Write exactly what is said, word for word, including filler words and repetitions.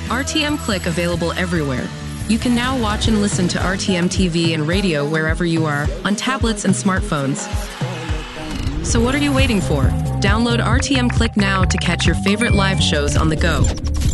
R T M Click available everywhere. You can now watch and listen to R T M T V and radio wherever you are, on tablets and smartphones. So what are you waiting for? Download R T M Click now to catch your favorite live shows on the go.